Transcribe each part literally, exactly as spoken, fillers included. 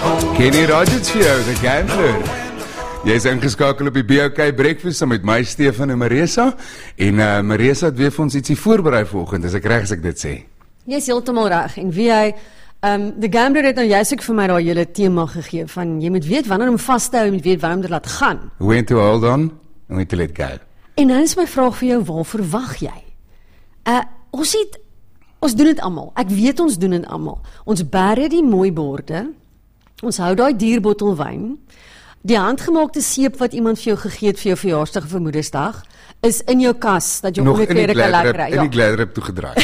Kenny Rogers vir jou, The Gambler. Jy is ingeskakel op die B O K Breakfast saam met my, Stefan en Marisa. En uh, Marisa het weer vir ons ietsie voorberei vanoggend, as ek reg as ek dit sê. Jy is heeltemal reg. En wie hy, um, The Gambler het nou juist ook vir my daai hele tema gegee, van jy moet weet wanneer om vas te hou, jy moet weet wanneer om te laat gaan. When to hold on, and when to let go. En nou is my vraag vir jou, waarvoor wag jy? Uh, ons het, ons doen dit almal. Ek weet ons doen dit almal. Ons bære die mooi borde, ons hou daai dierbottel wyn, die handgemaakte seep wat iemand vir jou gegee het vir jou verjaarsdag of Moedersdag, is in jou kas, dat jy onderklere kan laat kry. In die gladrap toegedraai.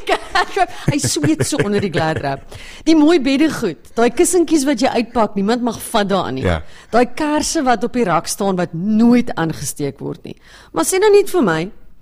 Hy sweet so onder die gladrap. Die mooi beddegoed, daai kussentjies wat jy uitpak, niemand mag vat daaraan nie. Ja. Daai kersse wat op die rak staan, wat nooit aangesteek word nie. Maar sê nou net vir my,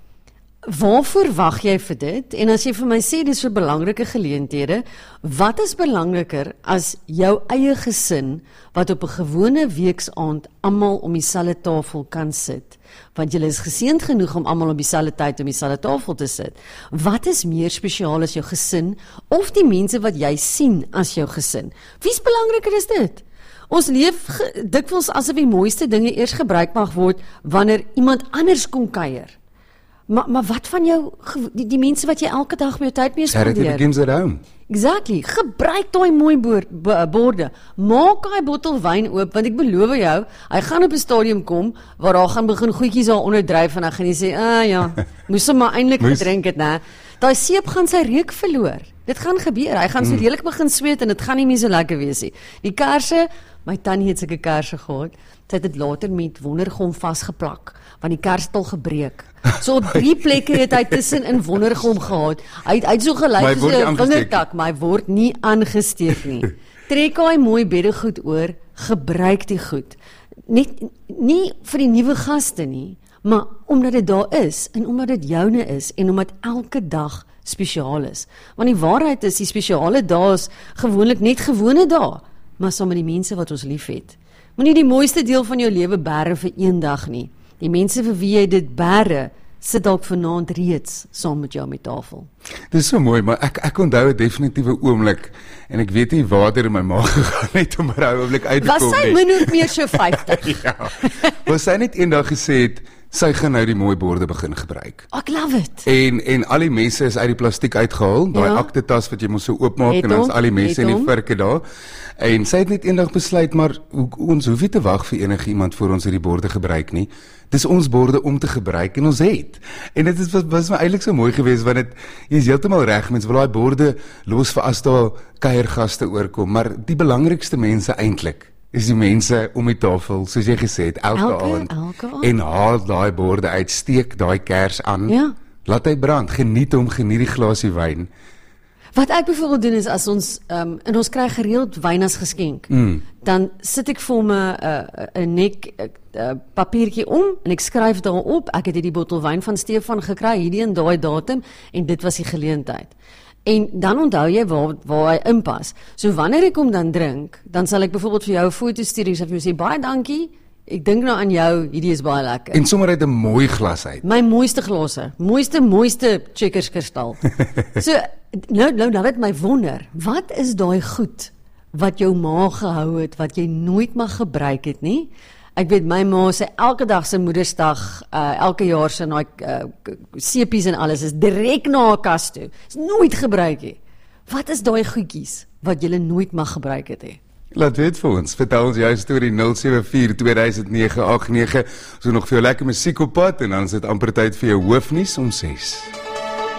waarvoor wag jy vir dit? En as jy vir my sê, dis vir belangrike geleenthede, wat is belangriker as jou eie gesin, wat op 'n gewone weeksaand almal om dieselfde tafel kan sit? Want jy is geseënd genoeg om almal op dieselfde tyd om dieselfde tafel te sit. Wat is meer spesiaal as jou gesin, of die mense wat jy sien as jou gesin? Wie's belangriker is dit? Ons leef ge- dikwels asof die mooiste dinge eers gebruik mag word, wanneer iemand anders kom kuier. Maar, maar wat van jou, die, die mense wat jy elke dag met jou tyd mee Charity spandeer? begins at home. Exactly, gebruik daai mooi boord, bo- borde, maak daai bottel wyn oop, want ek beloof jou, hy gaan op 'n stadium kom, waar daar gaan begin goedjies daar onder dryf, en dan gaan jy sê, ah ja, moes hom maar eintlik Moes. gedrink het, né? Daai seep gaan sy reuk verloor, dit gaan gebeur, hy gaan so Mm. redelik begin sweet, en dit gaan nie meer so lekker wees nie. Die kerse, my tannie het sulke kerse gehad, sy het dit later met wondergom vasgeplak, want die kers het al gebreek. So op drie plekke het hy tussen in wondergom gehad. Hy het uit so Maar hy gelyk word soos nie 'n aangesteek vingertak, maar hy word nie aangesteek nie. Trek daai mooi beddegoed oor, gebruik die goed. Net nie vir die nuwe gaste nie, maar omdat dit daar is en omdat dit joune is en omdat elke dag spesiaal is. Want die waarheid is, die spesiale dae is gewoonlik net gewone dae, maar saam met die mense wat ons liefhet. Moenie die mooiste deel van jou lewe bære vir een dag nie. Die mense vir wie jy dit bære, sit dalk vanaand reeds saam met jou met tafel. Dit is so mooi, maar ek, ek onthou 'n definitiewe oomblik, en ek weet nie waar dit in my maag gegaan het om daai oomblik uit te Was kom sy nie. min of meer so vyftig? Ja, was sy net eendag gesê het, sy gaan nou die mooi borde begin gebruik. Ek love it. En en al die messe is uit die plastiek uitgehaal, daai Ja. aktetas wat jy mos so oopmaak Het en dan is hom, al die messe het en die hom. virke daar. En sy het net eendag besluit, maar ho- ons hoef nie te wag vir enige iemand voor ons hierdie borde gebruik nie. Dis ons borde om te gebruik en ons het. En dit is was, was my eintlik so mooi geweest, want dit jy is heeltemal reg, mense wil daai borde los vir as daar kuiergaste oorkom, maar die belangrikste mense eintlik is die mense om die tafel, soos jy gesê het, elke, Elke- aand. elke aand. En haal daai borde uit, steek daai kers aan. Ja. Laat hy brand, geniet hom, geniet die glasie wyn. Wat ek byvoorbeeld doen is, as ons, um, en ons kry gereeld wyn as geskenk, Mm. dan sit ek vir my 'n uh, 'n nek uh, papiertjie om, en ek skryf daarop, ek het hierdie bottel wyn van Stefan gekry, hierdie en daai datum, en dit was die geleentheid. En dan onthou jy waar, waar hy inpas. So wanneer ek hom dan drink, dan sal ek byvoorbeeld vir jou 'n foto stuur, en sê vir jou sê, baie dankie, ek dink nou aan jou, hierdie is baie lekker. En sommer uit 'n mooi glas uit. My mooiste glase, mooiste, mooiste Checkers kristal. So, nou, nou, nou het my wonder, wat is daai goed wat jou ma gehou het, wat jy nooit mag gebruik het nie? Ek weet, my ma sê, elke dag sy Moedersdag, uh, elke jaar sy daai uh, seepies en alles, is direk na haar kas toe. Is nooit gebruik nie. Wat is daai goedjies, wat jy nooit mag gebruik het nie? Laat weet vir ons, vertel ons jou storie nul sewe vier twee nege agt nege, so nog vir jou lekker musiek op pad, en dan is dit amper tyd vir jou hoofnuus om ses.